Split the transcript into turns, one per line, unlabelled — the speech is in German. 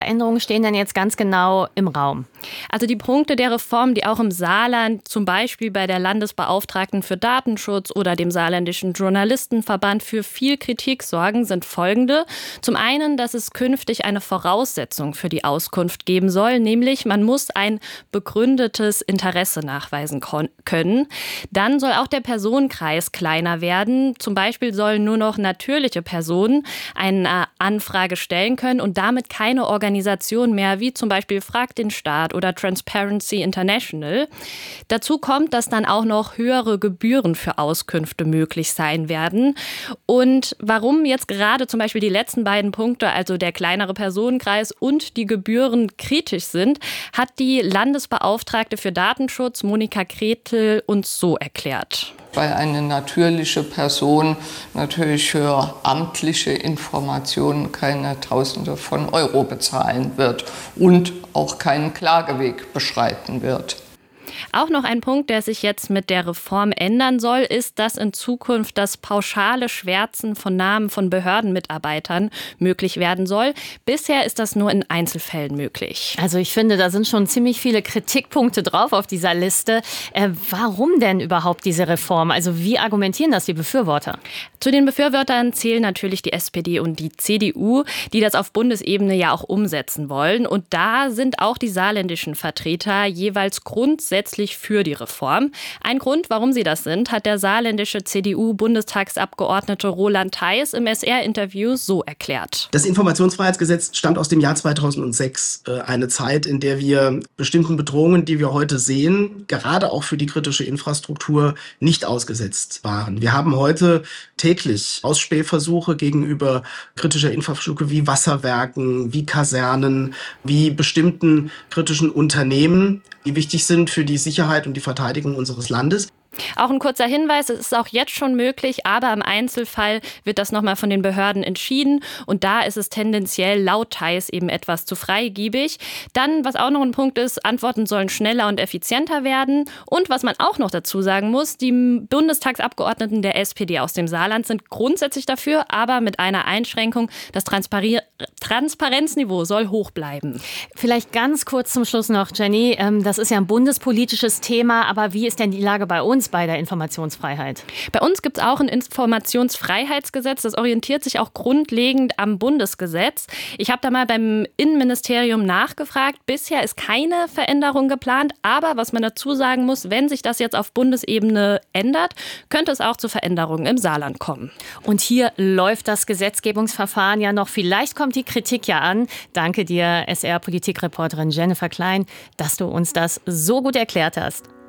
Veränderungen stehen denn jetzt ganz genau im Raum?
Also die Punkte der Reform, die auch im Saarland, zum Beispiel bei der Landesbeauftragten für Datenschutz oder dem saarländischen Journalistenverband für viel Kritik sorgen, sind folgende. Zum einen, dass es künftig eine Voraussetzung für die Auskunft geben soll, nämlich man muss ein begründetes Interesse nachweisen können. Dann soll auch der Personenkreis kleiner werden. Zum Beispiel sollen nur noch natürliche Personen eine Anfrage stellen können und damit keine Organisation mehr, wie zum Beispiel Frag den Staat oder Transparency International. Dazu kommt, dass dann auch noch höhere Gebühren für Auskünfte möglich sein werden. Und warum jetzt gerade zum Beispiel die letzten beiden Punkte, also der kleinere Personenkreis und die Gebühren kritisch sind, hat die Landesbeauftragte für Datenschutz Monika Kretel uns so erklärt.
Weil eine natürliche Person natürlich für amtliche Informationen keine Tausende von Euro bezahlen wird und auch keinen Klageweg beschreiten wird.
Auch noch ein Punkt, der sich jetzt mit der Reform ändern soll, ist, dass in Zukunft das pauschale Schwärzen von Namen von Behördenmitarbeitern möglich werden soll. Bisher ist das nur in Einzelfällen möglich.
Also ich finde, da sind schon ziemlich viele Kritikpunkte drauf auf dieser Liste. Warum denn überhaupt diese Reform? Also wie argumentieren das die Befürworter?
Zu den Befürwortern zählen natürlich die SPD und die CDU, die das auf Bundesebene ja auch umsetzen wollen. Und da sind auch die saarländischen Vertreter jeweils grundsätzlich für die Reform. Ein Grund, warum sie das sind, hat der saarländische CDU-Bundestagsabgeordnete Roland Theis im SR-Interview so erklärt.
Das Informationsfreiheitsgesetz stammt aus dem Jahr 2006. Eine Zeit, in der wir bestimmten Bedrohungen, die wir heute sehen, gerade auch für die kritische Infrastruktur, nicht ausgesetzt waren. Wir haben heute täglich Ausspähversuche gegenüber kritischer Infrastruktur wie Wasserwerken, wie Kasernen, wie bestimmten kritischen Unternehmen, die wichtig sind für die Sicherheit und die Verteidigung unseres Landes.
Auch ein kurzer Hinweis, es ist auch jetzt schon möglich, aber im Einzelfall wird das nochmal von den Behörden entschieden und da ist es tendenziell laut Theis eben etwas zu freigiebig. Dann, was auch noch ein Punkt ist, Antworten sollen schneller und effizienter werden und was man auch noch dazu sagen muss, die Bundestagsabgeordneten der SPD aus dem Saarland sind grundsätzlich dafür, aber mit einer Einschränkung, das Transparenzniveau soll hoch bleiben.
Vielleicht ganz kurz zum Schluss noch, Jenny, das ist ja ein bundespolitisches Thema, aber wie ist denn die Lage bei uns bei der Informationsfreiheit?
Bei uns gibt es auch ein Informationsfreiheitsgesetz. Das orientiert sich auch grundlegend am Bundesgesetz. Ich habe da mal beim Innenministerium nachgefragt. Bisher ist keine Veränderung geplant. Aber was man dazu sagen muss, wenn sich das jetzt auf Bundesebene ändert, könnte es auch zu Veränderungen im Saarland kommen.
Und hier läuft das Gesetzgebungsverfahren ja noch. Vielleicht kommt die Kritik ja an. Danke dir, SR-Politikreporterin Jennifer Klein, dass du uns das so gut erklärt hast.